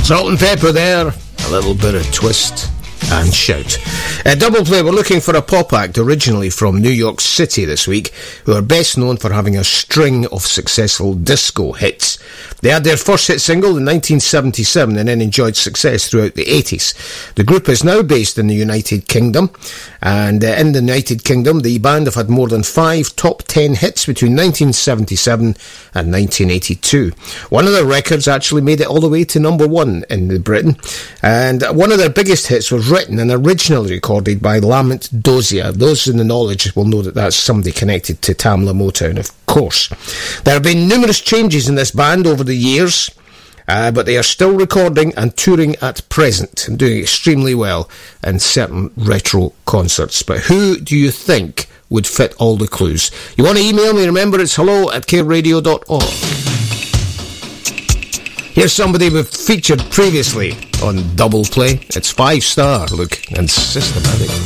Salt and pepper there, a little bit of twist and shout. Double Play, we're looking for a pop act originally from New York City this week, who are best known for having a string of successful disco hits. They had their first hit single in 1977 and then enjoyed success throughout the 80s. The group is now based in the United Kingdom, and in the United Kingdom the band have had more than 5 top 10 hits between 1977 and 1982. One of their records actually made it all the way to number 1 in Britain, and one of their biggest hits was written and originally recorded by Lamont Dozier. Those in the knowledge will know that that's somebody connected to Tamla Motown, of course. There have been numerous changes in this band over the years, but they are still recording and touring at present and doing extremely well in certain retro concerts. But who do you think would fit all the clues? You want to email me? Remember, it's hello@careradio.org. Here's somebody we've featured previously on Double Play. It's 5 Star, look, and systematic.